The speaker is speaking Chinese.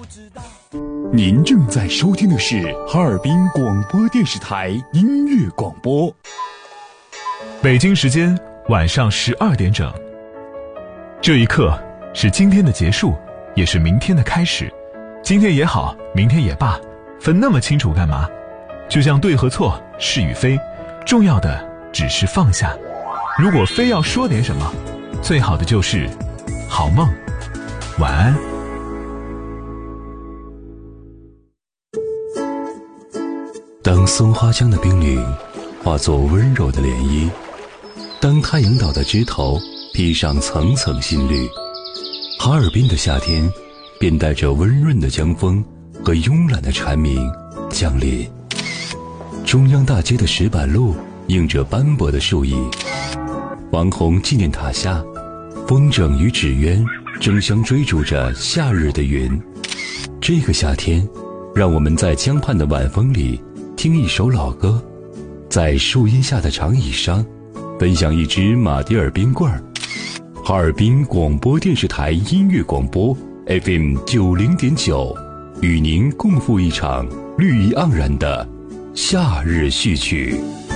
您正在收听的是哈尔滨广播电视台音乐广播。 北京时间晚上12点整。这一刻是今天的结束，也是明天的开始。今天也好，明天也罢，分那么清楚干嘛？就像对和错，是与非，重要的只是放下。如果非要说点什么，最好的就是好梦，晚安。 当松花江的冰凌化作温柔的涟漪，当太阳岛的枝头披上层层新绿，哈尔滨的夏天便带着温润的江风和慵懒的蝉鸣降临。中央大街的石板路映着斑驳的树影，王洪纪念塔下，风筝与纸鸢争相追逐着夏日的云。这个夏天，让我们在江畔的晚风里听一首老歌，在树荫下的长椅上分享一支马迭尔冰棍儿。哈尔滨广播电视台音乐广播 FM90.9，与您共赴一场绿意盎然的夏日序曲。